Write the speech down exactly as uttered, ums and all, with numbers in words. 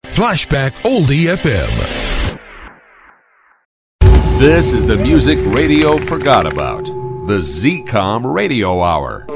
Flashback Oldie F M. This is the music radio forgot about. The Z COM Radio Hour.